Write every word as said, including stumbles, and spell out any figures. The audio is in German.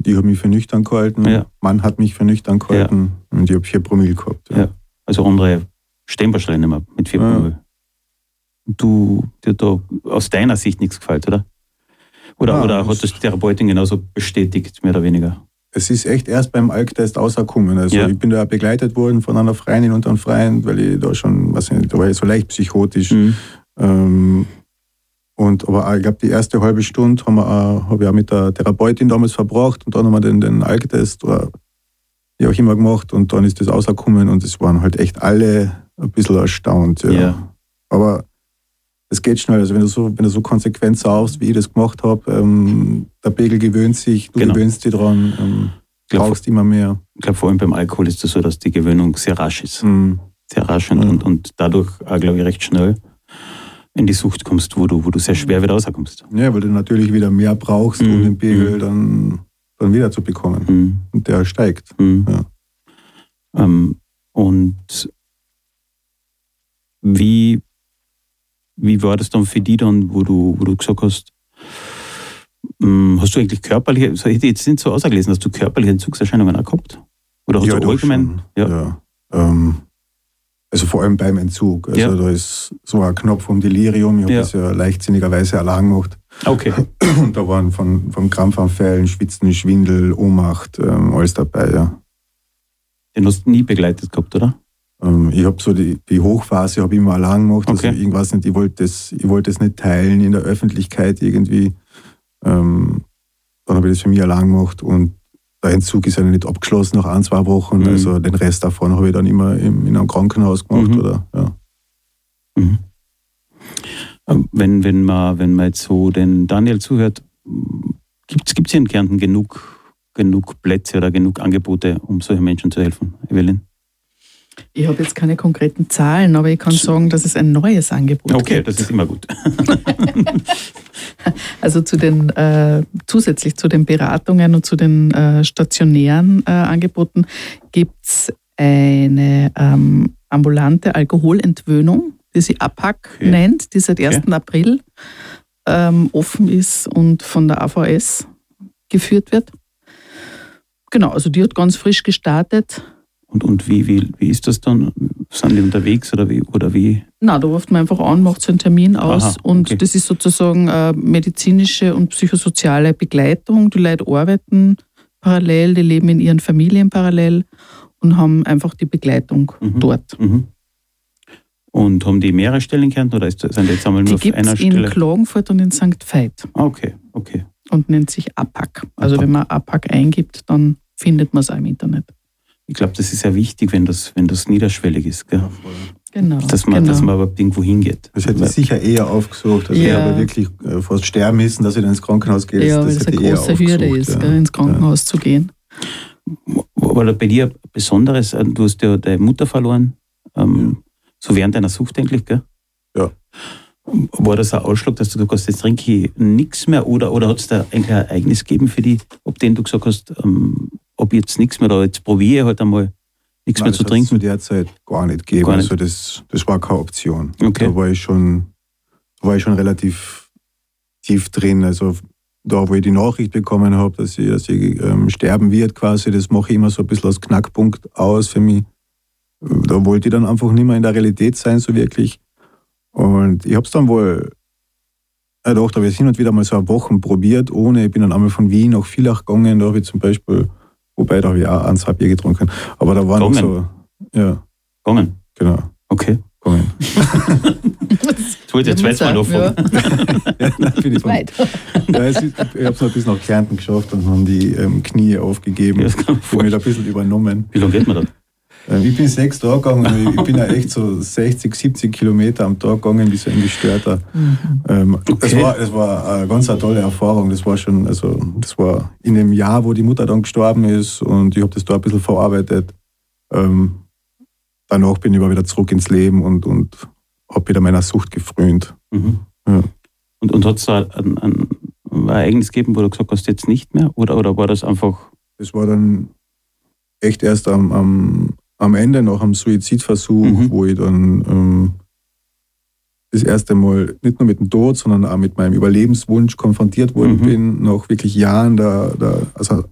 und ich habe mich für nüchtern gehalten. Ja. Mann hat mich für nüchtern gehalten ja. und ich habe vier Promille gehabt. Ja. Ja. Also andere stehen wahrscheinlich nicht mehr mit vier ja. Promille. Du, dir da aus deiner Sicht nichts gefällt, oder? Oder, ja, oder hat das die Therapeutin genauso bestätigt, mehr oder weniger? Es ist echt erst beim Alktest rausgekommen. Also ja. ich bin da begleitet worden von einer Freundin und einem Freund, weil ich da schon, weiß nicht, da war ich so leicht psychotisch. Mhm. Ähm, und, aber ich glaube, die erste halbe Stunde habe hab ich auch mit der Therapeutin damals verbracht und dann haben wir den, den Alktest oder wie auch immer gemacht und dann ist das rausgekommen und es waren halt echt alle ein bisschen erstaunt. Ja. Ja. Aber es geht schnell. Also wenn du so, wenn du so konsequent saufst, wie ich das gemacht habe, ähm, der Pegel gewöhnt sich, du genau. gewöhnst dich dran, ähm, glaub, brauchst immer mehr. Ich glaube, vor allem beim Alkohol ist es das so, dass die Gewöhnung sehr rasch ist. Mhm. Sehr rasch und, mhm. und, und dadurch auch, glaube ich, recht schnell in die Sucht kommst, wo du, wo du sehr schwer wieder rauskommst. Ja, weil du natürlich wieder mehr brauchst, mhm. um den Pegel mhm. dann, dann wieder zu bekommen. Mhm. Und der steigt. Mhm. Ja. Ähm, und wie Wie war das dann für dich dann, wo du, wo du gesagt hast, ähm, hast du eigentlich körperliche, also ich hätte jetzt nicht so ausgelesen, hast du körperliche Entzugserscheinungen auch gehabt? Oder hast ja, du allgemein? Ja. ja. Ähm, also vor allem beim Entzug. Also ja. da ist so ein Knopf vom Delirium, ich habe ja. das ja leichtsinnigerweise allein gemacht. Okay. Und da waren von, von Krampfanfällen, Schwitzen, Schwindel, Ohnmacht, ähm, alles dabei, ja. Den hast du nie begleitet gehabt, oder? Ich habe so die, die Hochphase habe ich immer allein gemacht. Okay. Also irgendwas nicht, ich wollte das, ich wollte das nicht teilen in der Öffentlichkeit irgendwie. Ähm, dann habe ich das für mich allein gemacht und der Entzug ist ja nicht abgeschlossen nach ein, zwei Wochen. Mhm. Also den Rest davon habe ich dann immer im, in einem Krankenhaus gemacht. Mhm. Oder, ja. Mhm. Wenn, wenn, man, wenn man jetzt so den Daniel zuhört, gibt es hier in Kärnten genug, genug Plätze oder genug Angebote, um solchen Menschen zu helfen, Evelyn? Ich habe jetzt keine konkreten Zahlen, aber ich kann sagen, dass es ein neues Angebot okay, gibt. Okay, das ist immer gut. Also zu den, äh, zusätzlich zu den Beratungen und zu den äh, stationären äh, Angeboten gibt es eine ähm, ambulante Alkoholentwöhnung, die sich A P A C okay. nennt, die seit ersten Okay. April ähm, offen ist und von der A V S geführt wird. Genau, also die hat ganz frisch gestartet. Und, und wie, wie, wie ist das dann? Sind die unterwegs oder wie? Oder wie? Nein, da ruft man einfach an, macht so einen Termin aus. Aha, und okay. das ist sozusagen äh, medizinische und psychosoziale Begleitung. Die Leute arbeiten parallel, die leben in ihren Familien parallel und haben einfach die Begleitung mhm. dort. Mhm. Und haben die mehrere Stellen in Kärnten oder ist das, sind die jetzt einmal nur die auf einer Stelle? Die gibt Stelle? es in Klagenfurt und in Sankt Veit. Okay, okay. Und nennt sich A P A C. Also A P A C. Wenn man A P A C eingibt, dann findet man es auch im Internet. Ich glaube, das ist sehr wichtig, wenn das, wenn das niederschwellig ist. Gell? Genau, dass, man, genau. dass man überhaupt irgendwo hingeht. Das hätte ich sicher eher aufgesucht. Also ja. ich habe wirklich fast sterben müssen, dass ich dann ins Krankenhaus gehe. Ja, das, das eine große Hürde ist, ja. gell, ins Krankenhaus ja. zu gehen. War bei dir Besonderes? Du hast ja deine Mutter verloren, ähm, ja. so während deiner Sucht eigentlich, gell? Ja. War das ein Ausschlag, dass du gesagt hast, jetzt trinke ich nichts mehr? Oder, oder hat es da eigentlich ein Ereignis gegeben für dich, ob den du gesagt hast, ähm, ob ich jetzt nichts mehr da, jetzt probiere ich halt einmal nichts Nein, mehr zu trinken? Zu der Zeit gar nicht gegeben. Gar nicht. Also das, das war keine Option. Okay. Da war ich schon, da war ich schon relativ tief drin. Also da, wo ich die Nachricht bekommen habe, dass ich, dass ich ähm, sterben wird quasi, das mache ich immer so ein bisschen als Knackpunkt aus für mich. Da wollte ich dann einfach nicht mehr in der Realität sein, so wirklich. Und ich habe es dann wohl doch, da habe ich hin und wieder mal so eine Woche probiert, ohne. Ich bin dann einmal von Wien nach Villach gegangen, da habe ich zum Beispiel, wobei da habe ich auch ein, zwei Bier getrunken. Aber da waren noch so. Ja. Gegangen? Genau. Okay. Gegangen. Das wollte ich jetzt mal nachfragen. Ja, nein, bin ich von, ja, es ist, ich habe es noch bis nach Kärnten geschafft und haben die ähm, Knie aufgegeben. Ja, ich bin mich ein bisschen übernommen. Wie lange geht man da? Ich bin sechs Tage gegangen und ich bin ja echt so sechzig, siebzig Kilometer am Tag gegangen, wie so ein Gestörter. Mhm. Ähm, okay. Es war, es war eine ganz eine tolle Erfahrung. Das war schon, also das war in dem Jahr, wo die Mutter dann gestorben ist und ich habe das da ein bisschen verarbeitet. Ähm, danach bin ich aber wieder zurück ins Leben und, und habe wieder meiner Sucht gefrönt. Mhm. Ja. Und, und hat es da ein, ein, ein Ereignis gegeben, wo du gesagt hast, jetzt nicht mehr? Oder, oder war das einfach... Das war dann echt erst am, am Am Ende nach einem Suizidversuch, mhm. wo ich dann ähm, das erste Mal nicht nur mit dem Tod, sondern auch mit meinem Überlebenswunsch konfrontiert worden mhm. bin, nach wirklich Jahren der, der, also